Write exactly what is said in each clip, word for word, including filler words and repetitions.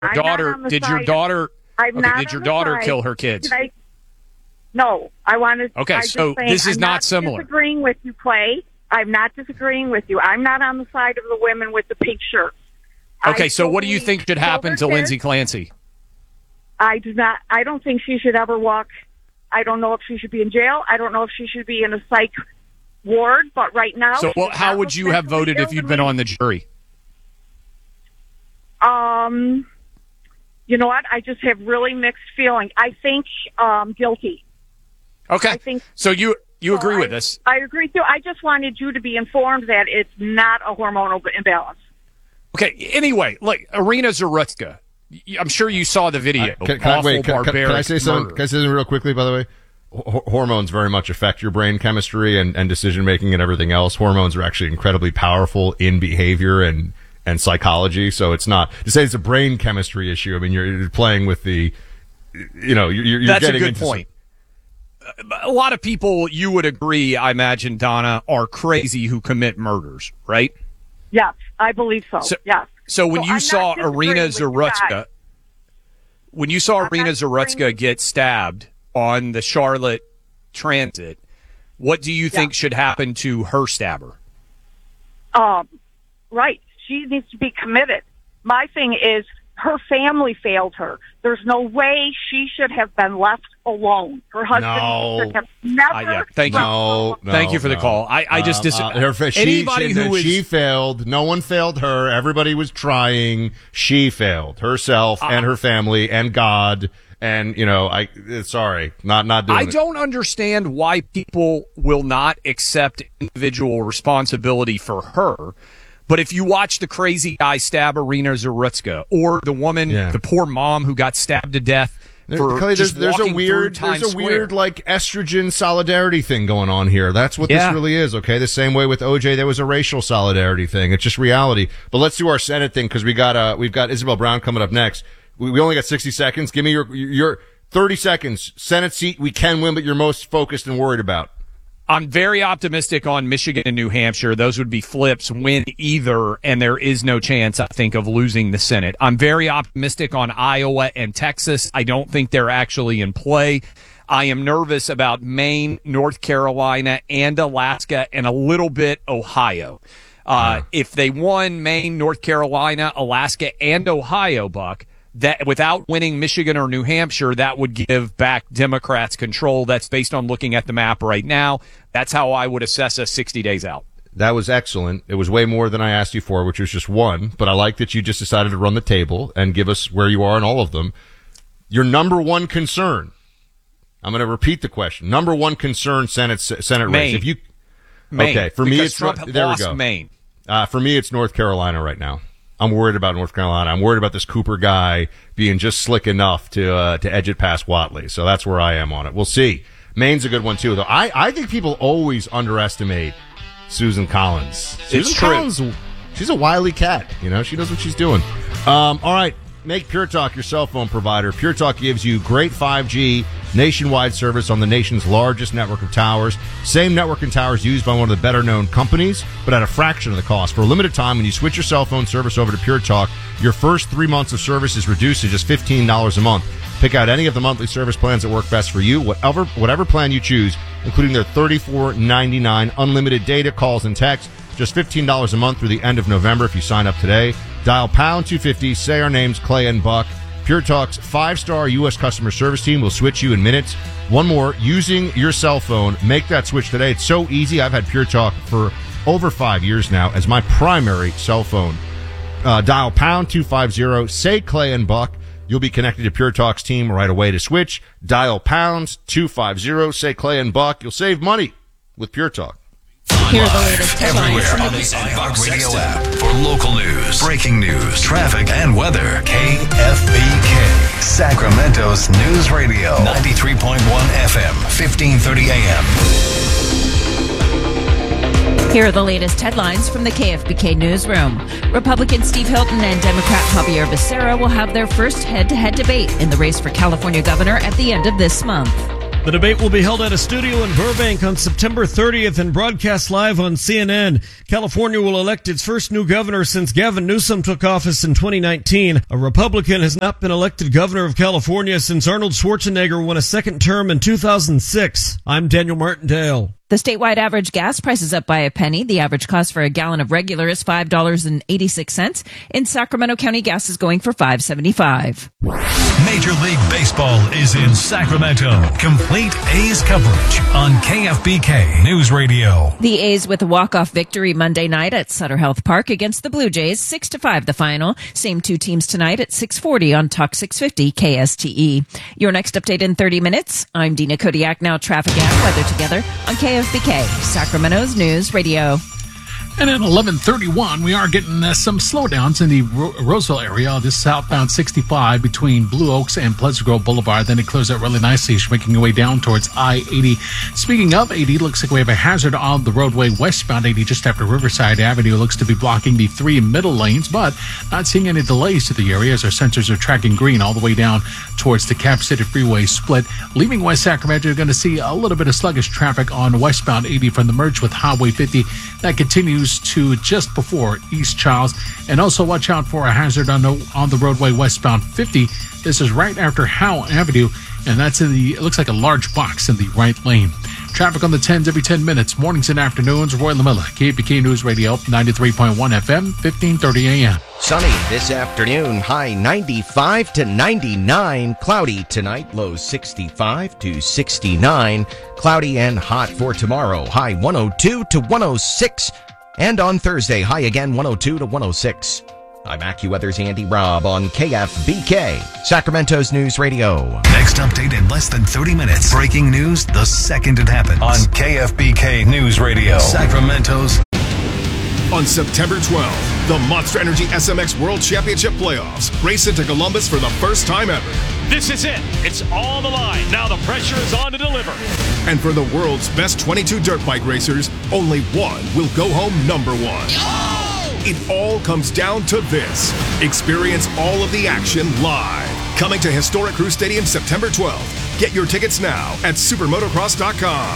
I'm daughter, did your daughter, I'm okay, not did your on the daughter side. kill her kids? Did I, no, I wanted. Okay, I so just saying, this is I'm not not similar. Disagreeing with you, Clay. I'm not disagreeing with you. I'm not on the side of the women with the pink shirts. Okay, I so what do you totally think should happen to killed her Lindsay kids. Clancy? I do not. I don't think she should ever walk. I don't know if she should be in jail. I don't know if she should be in a psych ward. But right now, So, well, she's how not would you have mentally voted ill if you'd to been me. on the jury? Um, you know what? I just have really mixed feelings. I think um, guilty. Okay, I think so you you agree I, with us? I agree too. I just wanted you to be informed that it's not a hormonal imbalance. Okay. Anyway, like Irina Zarutska, y- I'm sure you saw the video. Can, can I, Awful, wait, can, can, barbaric can I say something? murder. Can I say something real quickly, by the way? H- hormones very much affect your brain chemistry and, and decision making and everything else. Hormones are actually incredibly powerful in behavior and, and psychology. So it's not to say it's a brain chemistry issue. I mean, you're, you're playing with the, you know, you're, you're That's a getting good into point. A lot of people, you would agree, I imagine, Donna, are crazy who commit murders, right? Yes, I believe so. So- yes. So when So you I'm saw not disagreeing Irina with you Zarutska, guys. when you saw I'm Irina not disagreeing Zarutska with- get stabbed on the Charlotte Transit, what do you think should happen to her stabber? Um, right. She needs to be committed. My thing is her family failed her. There's no way she should have been left alone. Her husband No. should have never. Uh, yeah, thank you. No, no, Thank you for the no. call. I, I just Uh, dis- uh, her, fa- she, anybody she, who is she failed. No one failed her. Everybody was trying. She failed herself and her family and God. And you know, I sorry, not not doing I it. don't understand why people will not accept individual responsibility for her. But if you watch the crazy guy stab Irina Zarutska, or the woman, Yeah. the poor mom who got stabbed to death There- for Kelly, there's, just there's a walking weird through Times there's a Square. weird like estrogen solidarity thing going on here. That's what Yeah. this really is. Okay, the same way with O J, there was a racial solidarity thing. It's just reality. But let's do our Senate thing because we got uh we've got Isabel Brown coming up next. We, we only got sixty seconds. Give me your your thirty seconds. Senate seat we can win, but you're most focused and worried about. I'm very optimistic on Michigan and New Hampshire. Those would be flips. Win either, and there is no chance, I think, of losing the Senate. I'm very optimistic on Iowa and Texas. I don't think they're actually in play. I am nervous about Maine, North Carolina, and Alaska, and a little bit Ohio. Uh, if they won Maine, North Carolina, Alaska, and Ohio, Buck, that without winning Michigan or New Hampshire, that would give back Democrats control. That's based on looking at the map right now. That's how I would assess us sixty days out. That was excellent. It was way more than I asked you for, which was just one. But I like that you just decided to run the table and give us where you are in all of them. Your number one concern. I'm going to repeat the question. Number one concern, Senate Senate race. Maine. If you Maine. okay, for me because it's Trump there lost we go. Maine. Uh, for me, it's North Carolina right now. I'm worried about North Carolina. I'm worried about this Cooper guy being just slick enough to uh, to edge it past Watley. So that's where I am on it. We'll see. Maine's a good one too, though. I, I think people always underestimate Susan Collins. Susan true. Collins, she's a wily cat. You know, she knows what she's doing. Um, all right. Make Pure Talk your cell phone provider. Pure Talk gives you great five G nationwide service on the nation's largest network of towers. Same network and towers used by one of the better-known companies, but at a fraction of the cost. For a limited time, when you switch your cell phone service over to Pure Talk, your first three months of service is reduced to just fifteen dollars a month. Pick out any of the monthly service plans that work best for you, whatever whatever plan you choose, including their thirty-four ninety-nine unlimited data, calls, and text. Just fifteen dollars a month through the end of November if you sign up today. Dial pound two fifty, say our names, Clay and Buck. Pure Talk's five-star U S customer service team will switch you in minutes. One more, using your cell phone, make that switch today. It's so easy. I've had Pure Talk for over five years now as my primary cell phone. Uh, dial pound two fifty, say Clay and Buck. You'll be connected to Pure Talk's team right away to switch. Dial pound two fifty, say Clay and Buck. You'll save money with Pure Talk. Here are the latest headlines Everywhere from on the the iHeart Radio app for local news, breaking news, traffic, and weather. K F B K, Sacramento's News Radio, ninety-three point one F M, fifteen thirty A M. Here are the latest headlines from the K F B K newsroom. Republican Steve Hilton and Democrat Javier Becerra will have their first head-to-head debate in the race for California governor at the end of this month. The debate will be held at a studio in Burbank on September thirtieth and broadcast live on C N N. California will elect its first new governor since Gavin Newsom took office in twenty nineteen. A Republican has not been elected governor of California since Arnold Schwarzenegger won a second term in two thousand six. I'm Daniel Martindale. The statewide average gas price is up by a penny. The average cost for a gallon of regular is five dollars and eighty-six cents. In Sacramento County, gas is going for five dollars and seventy-five cents. Major League Baseball is in Sacramento. Complete A's coverage on K F B K News Radio. The A's with a walk-off victory Monday night at Sutter Health Park against the Blue Jays, six to five the final. Same two teams tonight at six forty on Talk six fifty K S T E. Your next update in thirty minutes. I'm Dina Kodiak. Now traffic and weather together on K F B K, Sacramento's News Radio. And at eleven thirty-one, we are getting uh, some slowdowns in the Ro- Roseville area. This southbound sixty-five between Blue Oaks and Pleasant Grove Boulevard. Then it clears out really nicely, making your way down towards I eighty. Speaking of eighty, looks like we have a hazard on the roadway westbound eighty just after Riverside Avenue. Looks to be blocking the three middle lanes, but not seeing any delays to the area as our sensors are tracking green all the way down towards the Cap City Freeway split. Leaving West Sacramento, you're going to see a little bit of sluggish traffic on westbound eighty from the merge with Highway fifty. That continues to just before East Childs. And also watch out for a hazard on the, on the roadway westbound fifty. This is right after Howe Avenue, and that's in the, it looks like a large box in the right lane. Traffic on the tens every ten minutes, mornings and afternoons. Roy LaMilla, K F B K News Radio, ninety-three point one F M, fifteen thirty A M. Sunny this afternoon, high ninety-five to ninety-nine. Cloudy tonight, low sixty-five to sixty-nine. Cloudy and hot for tomorrow, high one oh two to one oh six. And on Thursday, high again one oh two to one oh six. I'm AccuWeather's Andy Robb on K F B K, Sacramento's News Radio. Next update in less than thirty minutes. Breaking news the second it happens on K F B K News Radio, Sacramento's. On September twelfth, the Monster Energy S M X World Championship Playoffs race into Columbus for the first time ever. This is it. It's on the line. Now the pressure is on to deliver. And for the world's best twenty-two dirt bike racers, only one will go home number one. Oh! It all comes down to this. Experience all of the action live. Coming to historic Crew Stadium September twelfth. Get your tickets now at supermotocross dot com.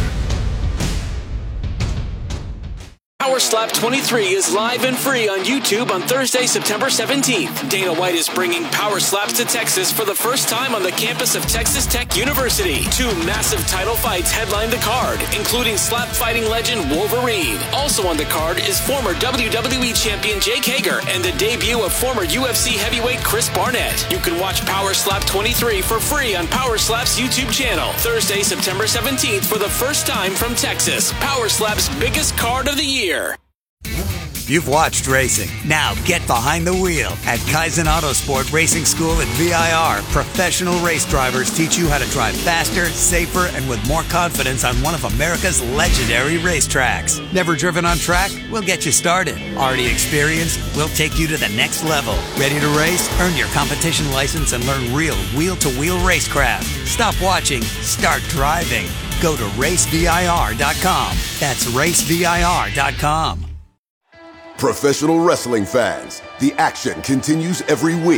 Power Slap twenty-three is live and free on YouTube on Thursday, September seventeenth. Dana White is bringing Power Slaps to Texas for the first time on the campus of Texas Tech University. Two massive title fights headline the card, including slap fighting legend Wolverine. Also on the card is former W W E champion Jake Hager and the debut of former U F C heavyweight Chris Barnett. You can watch Power Slap twenty-three for free on Power Slap's YouTube channel. Thursday, September seventeenth for the first time from Texas. Power Slap's biggest card of the year. You've watched racing. Now get behind the wheel. At Kaizen Autosport Racing School at V I R, professional race drivers teach you how to drive faster, safer, and with more confidence on one of America's legendary racetracks. Never driven on track? We'll get you started. Already experienced? We'll take you to the next level. Ready to race? Earn your competition license and learn real wheel-to-wheel racecraft. Stop watching. Start driving. Go to race V I R dot com. That's race V I R dot com. Professional wrestling fans, the action continues every week.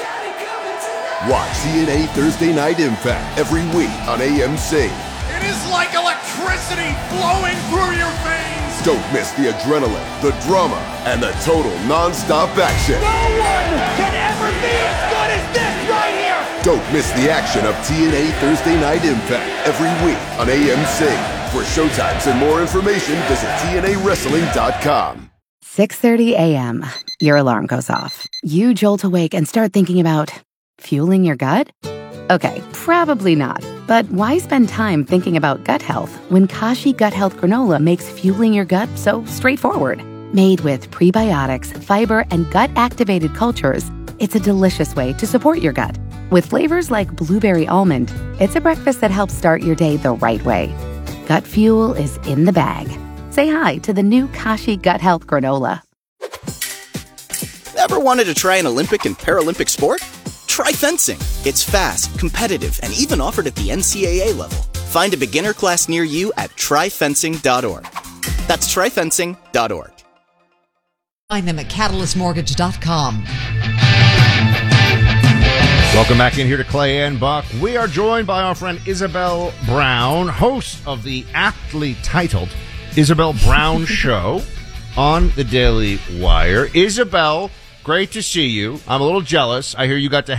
Watch T N A Thursday Night Impact every week on A M C. It is like electricity flowing through your veins. Don't miss the adrenaline, the drama, and the total non-stop action. No one can ever be as good as this right here. Don't miss the action of T N A Thursday Night Impact every week on A M C. For showtimes and more information, visit T N A wrestling dot com. six thirty a.m. Your alarm goes off. You jolt awake and start thinking about fueling your gut? Okay, probably not. But why spend time thinking about gut health when Kashi Gut Health Granola makes fueling your gut so straightforward? Made with prebiotics, fiber, and gut-activated cultures, it's a delicious way to support your gut. With flavors like blueberry almond, it's a breakfast that helps start your day the right way. Gut fuel is in the bag. Say hi to the new Kashi Gut Health Granola. Ever wanted to try an Olympic and Paralympic sport? Try fencing. It's fast, competitive, and even offered at the N C A A level. Find a beginner class near you at try fencing dot org. That's try fencing dot org. Find them at catalyst mortgage dot com. Welcome back in here to Clay and Buck. We are joined by our friend Isabel Brown, host of the aptly titled Isabel Brown Show on the Daily Wire. Isabel, great to see you. I'm a little jealous. I hear you got to